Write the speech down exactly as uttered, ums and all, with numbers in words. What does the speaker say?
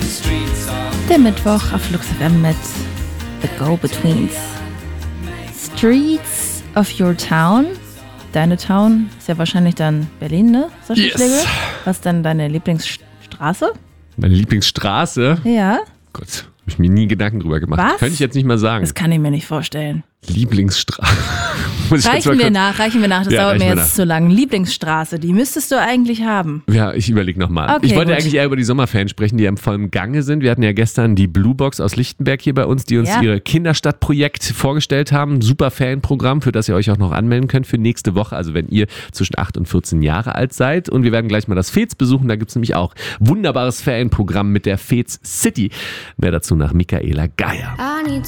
Der Mittwoch auf Flux F M mit The Go-Betweens. Streets of your town. Deine Town ist ja wahrscheinlich dann Berlin, ne? Sascha Yes. Schlegel? Was ist dann deine Lieblingsstraße? Meine Lieblingsstraße? Ja. Gott, habe ich mir nie Gedanken drüber gemacht. Was? Könnte ich jetzt nicht mal sagen. Das kann ich mir nicht vorstellen. Lieblingsstraße. Muss ich jetzt mal Reichen wir kurz- nach, reichen wir nach. Das Ja, dauert mir reichen wir jetzt nach. zu lang. Lieblingsstraße, die müsstest du eigentlich haben. Ja, ich überlege nochmal. Okay, ich wollte gut. eigentlich eher über die Sommerferien sprechen, die ja im vollen Gange sind. Wir hatten ja gestern die Blue Box aus Lichtenberg hier bei uns, die uns Ja. ihre Kinderstadtprojekt vorgestellt haben. Super Ferienprogramm, für das ihr euch auch noch anmelden könnt für nächste Woche, also wenn ihr zwischen acht und vierzehn Jahre alt seid. Und wir werden gleich mal das Fez besuchen, da gibt es nämlich auch wunderbares Ferienprogramm mit der Fez City. Mehr dazu nach Michaela Geier.